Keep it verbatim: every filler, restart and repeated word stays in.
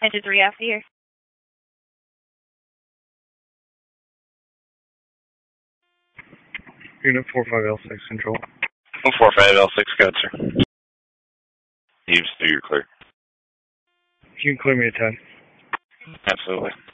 Engine three after here. Unit four five L six control. four five L six, go ahead, sir. Eaves, you're clear. You can clear me at ten. Absolutely.